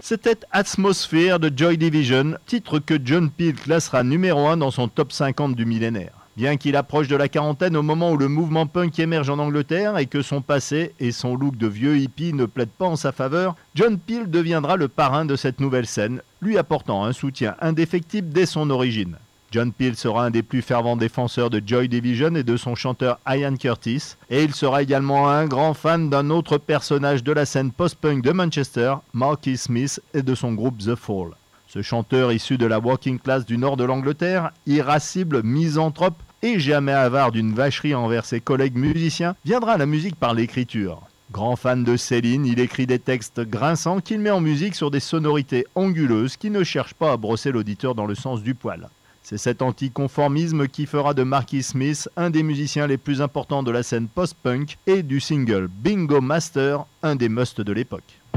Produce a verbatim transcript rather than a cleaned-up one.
C'était Atmosphere de Joy Division, titre que John Peel classera numéro un dans son top cinquante du millénaire. Bien qu'il approche de la quarantaine au moment où le mouvement punk émerge en Angleterre et que son passé et son look de vieux hippie ne plaident pas en sa faveur, John Peel deviendra le parrain de cette nouvelle scène, lui apportant un soutien indéfectible dès son origine. John Peel sera un des plus fervents défenseurs de Joy Division et de son chanteur Ian Curtis, et il sera également un grand fan d'un autre personnage de la scène post-punk de Manchester, Marky Smith, et de son groupe The Fall. Ce chanteur issu de la working class du nord de l'Angleterre, irascible, misanthrope et jamais avare d'une vacherie envers ses collègues musiciens, viendra à la musique par l'écriture. Grand fan de Céline, il écrit des textes grinçants qu'il met en musique sur des sonorités anguleuses qui ne cherchent pas à brosser l'auditeur dans le sens du poil. C'est cet anticonformisme qui fera de Marky Smith un des musiciens les plus importants de la scène post-punk et du single Bingo Master, un des musts de l'époque.